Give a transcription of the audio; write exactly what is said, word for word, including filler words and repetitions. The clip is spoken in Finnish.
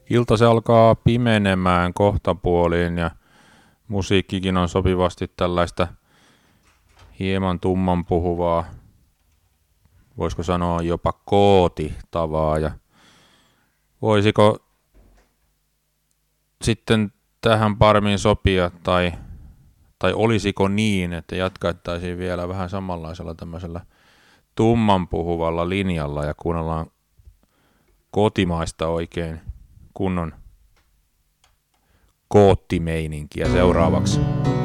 Ilta se alkaa pimenemään kohtapuoliin ja musiikkikin on sopivasti tällaista hieman tumman puhuvaa, voisiko sanoa jopa kootitavaa. Ja voisiko sitten tähän parmiin sopia tai, tai olisiko niin, että jatkattaisiin vielä vähän samanlaisella tämmöisellä tumman puhuvalla linjalla ja kuunnellaan kotimaista oikein kunnon koottimeininkiä seuraavaksi.